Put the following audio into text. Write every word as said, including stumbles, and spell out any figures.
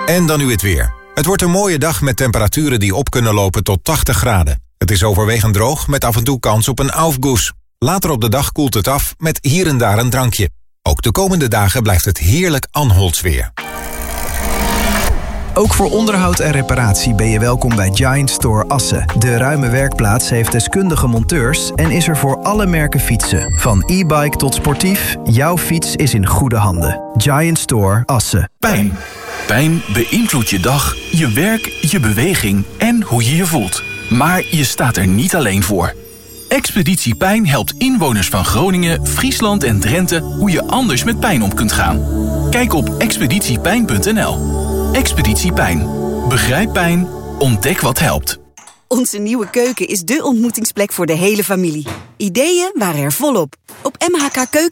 En dan nu het weer. Het wordt een mooie dag met temperaturen die op kunnen lopen tot tachtig graden. Het is overwegend droog met af en toe kans op een aufgoes. Later op de dag koelt het af met hier en daar een drankje. Ook de komende dagen blijft het heerlijk Anholtsweer. Ook voor onderhoud en reparatie ben je welkom bij Giant Store Assen. De ruime werkplaats heeft deskundige monteurs en is er voor alle merken fietsen. Van e-bike tot sportief, jouw fiets is in goede handen. Giant Store Assen. Pijn. Pijn beïnvloedt je dag, je werk, je beweging en hoe je je voelt. Maar je staat er niet alleen voor. Expeditie Pijn helpt inwoners van Groningen, Friesland en Drenthe hoe je anders met pijn om kunt gaan. Kijk op expeditiepijn punt n l. Expeditie Pijn. Begrijp pijn, ontdek wat helpt. Onze nieuwe keuken is dé ontmoetingsplek voor de hele familie. Ideeën waren er volop. Op m h k keuken